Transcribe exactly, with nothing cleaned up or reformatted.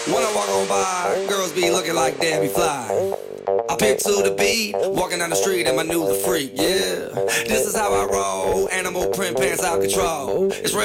When I walk on by, girls be looking like Debbie Fly. I pick to the beat, walking down the street and my new the freak, yeah. This is how I roll, animal print pants out control. It's real.